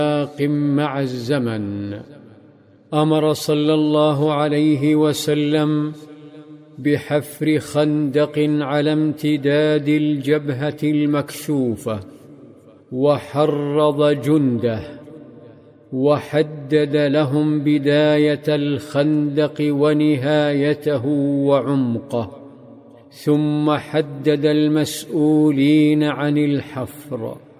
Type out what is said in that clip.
مع الزمن. أمر صلى الله عليه وسلم بحفر خندق على امتداد الجبهة المكشوفة، وحرض جنده، وحدد لهم بداية الخندق ونهايته وعمقه، ثم حدد المسؤولين عن الحفر.